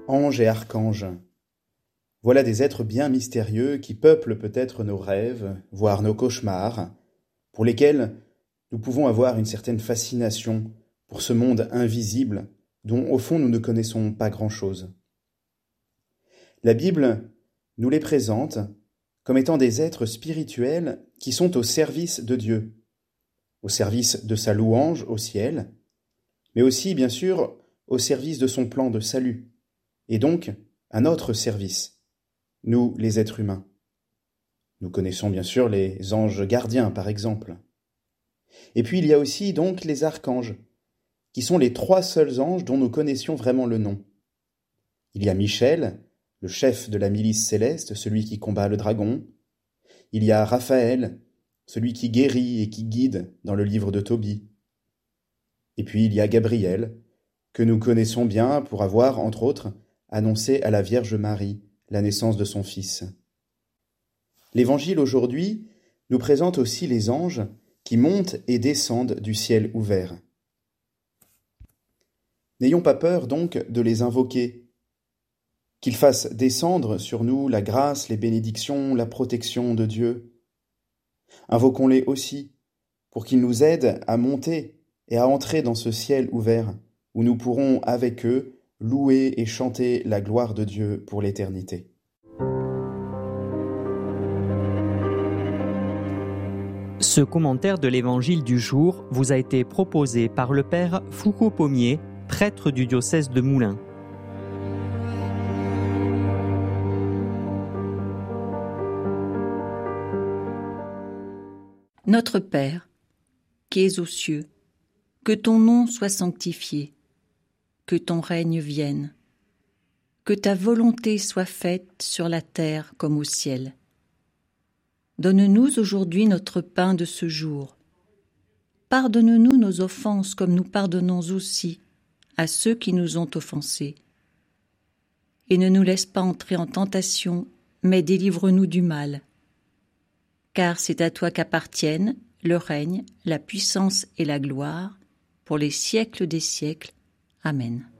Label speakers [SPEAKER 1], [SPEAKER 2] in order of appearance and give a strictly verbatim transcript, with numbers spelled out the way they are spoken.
[SPEAKER 1] Anges et archanges, voilà des êtres bien mystérieux qui peuplent peut-être nos rêves, voire nos cauchemars, pour lesquels nous pouvons avoir une certaine fascination pour ce monde invisible dont au fond nous ne connaissons pas grand-chose. La Bible nous les présente comme étant des êtres spirituels qui sont au service de Dieu, au service de sa louange au ciel, mais aussi, bien sûr, au service de son plan de salut, et donc à notre service, nous les êtres humains. Nous connaissons bien sûr les anges gardiens, par exemple. Et puis il y a aussi donc les archanges, qui sont les trois seuls anges dont nous connaissions vraiment le nom. Il y a Michel, le chef de la milice céleste, celui qui combat le dragon. Il y a Raphaël, celui qui guérit et qui guide dans le livre de Tobie. Et puis il y a Gabriel, que nous connaissons bien pour avoir, entre autres, annoncé à la Vierge Marie la naissance de son Fils. L'Évangile aujourd'hui nous présente aussi les anges qui montent et descendent du ciel ouvert. N'ayons pas peur donc de les invoquer, qu'ils fassent descendre sur nous la grâce, les bénédictions, la protection de Dieu. Invoquons-les aussi pour qu'ils nous aident à monter et à entrer dans ce ciel ouvert où nous pourrons avec eux louer et chanter la gloire de Dieu pour l'éternité.
[SPEAKER 2] Ce commentaire de l'Évangile du jour vous a été proposé par le Père Foucault-Pommier, prêtre du diocèse de Moulins.
[SPEAKER 3] Notre Père, qui es aux cieux, que ton nom soit sanctifié, que ton règne vienne, que ta volonté soit faite sur la terre comme au ciel. Donne-nous aujourd'hui notre pain de ce jour. Pardonne-nous nos offenses comme nous pardonnons aussi à ceux qui nous ont offensés. Et ne nous laisse pas entrer en tentation, mais délivre-nous du mal. Car c'est à toi qu'appartiennent le règne, la puissance et la gloire, pour les siècles des siècles. Amen.